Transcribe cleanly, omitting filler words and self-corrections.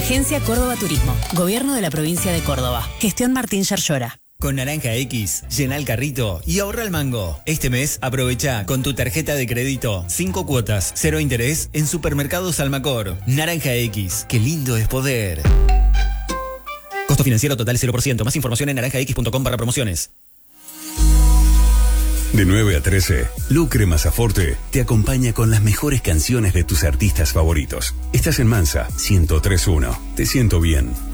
Agencia Córdoba Turismo. Gobierno de la provincia de Córdoba. Gestión Martín Yarlora. Con Naranja X, llena el carrito y ahorra el mango. Este mes, aprovecha con tu tarjeta de crédito 5 cuotas, 0 interés en Supermercados Almacor. Naranja X, qué lindo es poder. Costo financiero total 0%. Más información en naranjax.com/promociones. De 9 a 13, Lucre Mazzaforte te acompaña con las mejores canciones de tus artistas favoritos. Estás en Mansa 103.1. Te siento bien.